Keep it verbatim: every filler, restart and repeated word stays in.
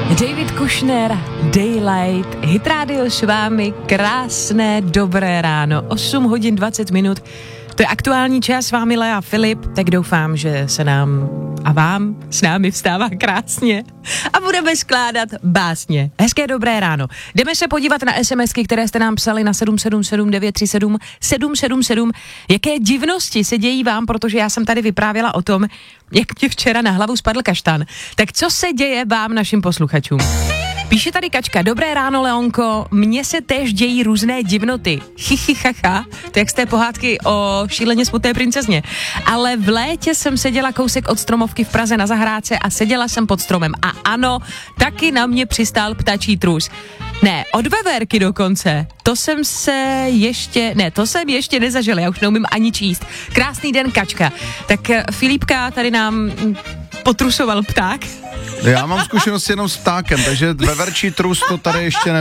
David Kushner, Daylight, Hit Radio s vámi, krásné, dobré ráno, osm hodin dvacet minut, to je aktuální čas, s vámi Lea Filip, tak doufám, že se nám a vám s námi vstává krásně a budeme skládat básně. Hezké dobré ráno. Jdeme se podívat na SMSky, které jste nám psali na sedm sedm sedm devět tři sedm sedm sedm sedm. Jaké divnosti se dějí vám, protože já jsem tady vyprávěla o tom, jak mě včera na hlavu spadl kaštan. Tak co se děje vám, našim posluchačům? Píše tady Kačka, dobré ráno Leonko, mně se též dějí různé divnoty. Chichichacha, to jak z té pohádky o šíleně smutné princezně. Ale v létě jsem seděla kousek od stromovky v Praze na zahrádce a seděla jsem pod stromem. A ano, taky na mě přistál ptačí trus. Ne, od veverky dokonce. To jsem se ještě, ne, to jsem ještě nezažila, já už neumím ani číst. Krásný den, Kačka. Tak Filipka tady nám potrusoval pták. Já mám zkušenost jenom s ptákem, takže veverčí trus to tady ještě ne.